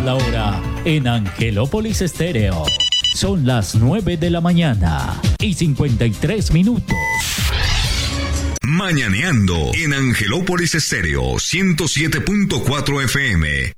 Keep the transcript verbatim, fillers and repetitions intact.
la hora en Angelópolis Estéreo. Son las nueve de la mañana y cincuenta y tres minutos. Mañaneando en Angelópolis Estéreo ciento siete punto cuatro F M.